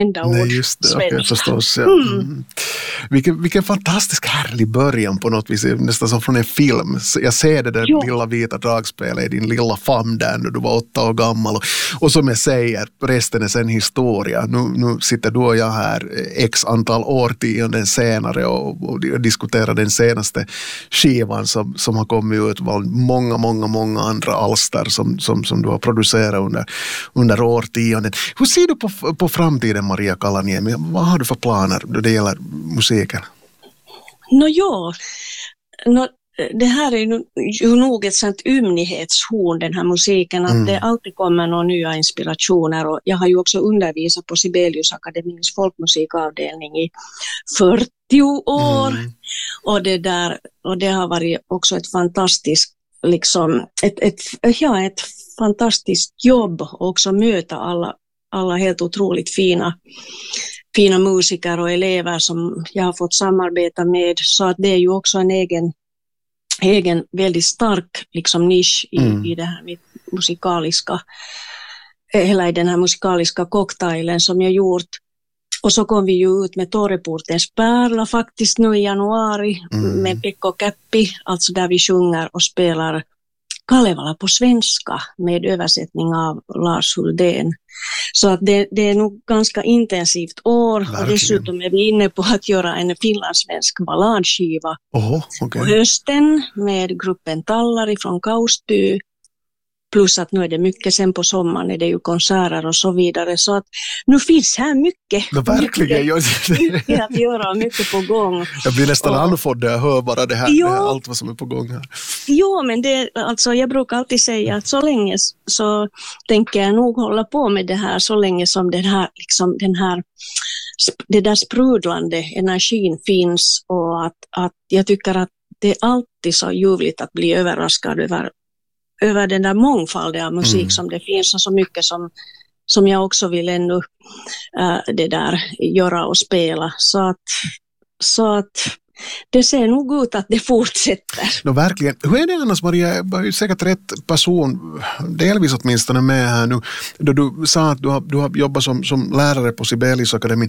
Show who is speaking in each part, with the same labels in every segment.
Speaker 1: enda ord.
Speaker 2: Nej, just det. Okej, förstås. Ja. Vilken fantastisk härlig början på något vis. Nästan som från en film. Jag ser det där lilla vita dragspelet i din lilla famn där när du var 8 år gammal. Och som jag säger, resten är sen historia. Nu sitter du och jag här x antal årtionden senare och diskuterar den senaste skivan som har kommit ut. Många andra alster som du har producerat under årtionden. Hur ser du på framtiden, Maria Kalaniemi? Vad har du för planer då det gäller musiken?
Speaker 1: Det här är ju nog ett sånt ymnighetshorn, den här musiken, att det alltid kommer några nya inspirationer. Och jag har ju också undervisat på Sibeliusakademins folkmusikavdelning i 40 år. Och det har varit också ett fantastiskt ett fantastiskt jobb och också möta alla helt otroligt fina musiker och elever som jag har fått samarbeta med. Så att det är ju också en egen väldigt stark nisch i det här musikaliska, hela i den här musikaliska cocktailen som jag gjort. Och så kom vi ju ut med Torreportens pärla faktiskt nu i januari med Pekko Käppi, alltså där vi sjunger och spelar Kalevala på svenska med översättning av Lars Huldén. Så att det är nog ganska intensivt år. Verkligen. Och dessutom är vi inne på att göra en finlandssvensk balladskiva på hösten med gruppen Tallari från Kausty. Plus att nu är det mycket, sen på sommaren är det ju konserter och så vidare. Så att nu finns här mycket.
Speaker 2: Verkligen.
Speaker 1: Mycket att göra och mycket på gång.
Speaker 2: Jag blir nästan andfådd när jag hör bara det här, allt vad som är på gång här.
Speaker 1: Jo, men jag brukar alltid säga att så länge så tänker jag nog hålla på med det här så länge som det där sprudlande energin finns, och att jag tycker att det är alltid så ljuvligt att bli överraskad över den där mångfalden av musik som det finns, och så mycket som jag också vill ännu göra och spela. Så att det ser nog ut att det fortsätter.
Speaker 2: Verkligen. Hur är det annars, Maria? Jag är ju säkert rätt person, delvis åtminstone med här nu, då du sa att du har jobbat som lärare på Sibeliusakademin.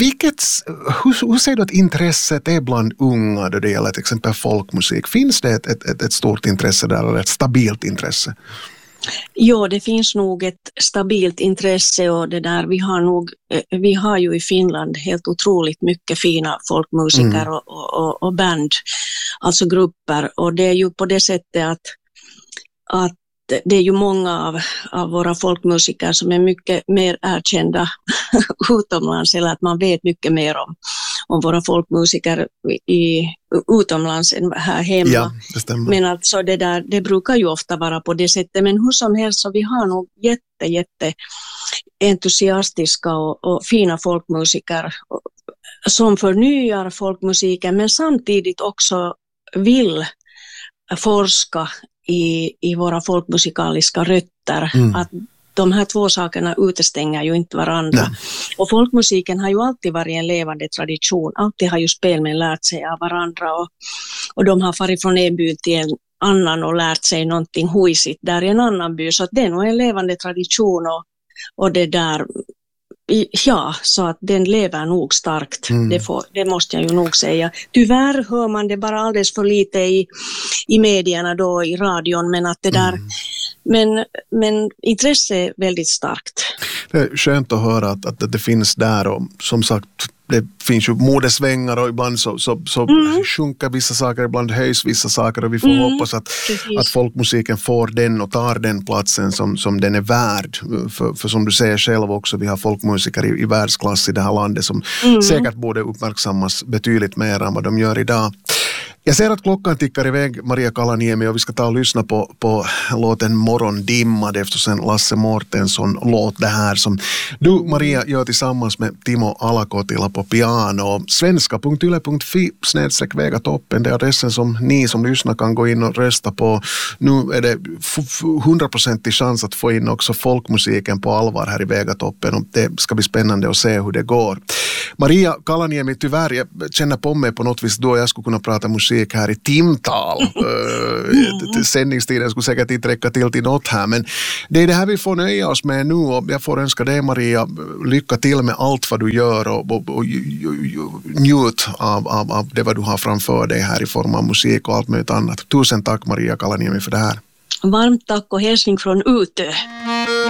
Speaker 2: Hur ser du att intresset är bland unga då det gäller till exempel folkmusik? Finns det ett stort intresse där, eller ett stabilt intresse?
Speaker 1: Ja, det finns nog ett stabilt intresse, och det där vi har ju i Finland helt otroligt mycket fina folkmusiker och band, alltså grupper, och det är ju på det sättet att det är ju många av våra folkmusiker som är mycket mer erkända utomlands, eller att man vet mycket mer om våra folkmusiker utomlands än här hemma.
Speaker 2: Ja, det stämmer.
Speaker 1: Men alltså det brukar ju ofta vara på det sättet. Men hur som helst, så vi har nog jätte entusiastiska och fina folkmusiker som förnyar folkmusiken, men samtidigt också vill forska i våra folkmusikaliska rötter. Att de här två sakerna utestänger ju inte varandra. Nej. Och folkmusiken har ju alltid varit en levande tradition. Alltid har ju spelmän lärt sig av varandra, och de har farit från en by till en annan och lärt sig någonting huisigt där i en annan by. Så att det är nog en levande tradition, och det där, ja, så att den lever nog starkt. Det måste jag ju nog säga. Tyvärr hör man det bara alldeles för lite i medierna då, i radion, men att det där men intresse är väldigt starkt.
Speaker 2: Det är skönt att höra att det finns där, och som sagt, det finns ju modesvängar, och ibland så sjunker vissa saker, ibland höjs vissa saker, och vi får hoppas att folkmusiken får den och tar den platsen som den är värd. För som du säger själv också, vi har folkmusiker i världsklass i det här landet som säkert borde uppmärksammas betydligt mer än vad de gör idag. Jag ser att klockan tickar iväg, Maria Kalaniemi, och vi ska ta och lyssna på låten Morgondimma. Det är förstås en Lasse Mårtensson-låt det här som du, Maria, gör tillsammans med Timo Alakotila på piano. Svenska.yle.fi/Vegatoppen, det är adressen som ni som lyssnar kan gå in och rösta på. Nu är det 100% chans att få in också folkmusiken på allvar här i Vegatoppen, och det ska bli spännande att se hur det går. Maria Kalaniemi, tyvärr, jag känner på mig på något vis då jag skulle kunna prata musik här i timtal. Sändningstiden skulle säkert inte räcka till något här, men det är det här vi får nöja oss med nu, och jag får önska dig, Maria, lycka till med allt vad du gör och njut av det vad du har framför dig här i form av musik och allt möjligt annat. Tusen tack, Maria Kalaniemi, för det här.
Speaker 1: Varmt tack och hälsning från Utö.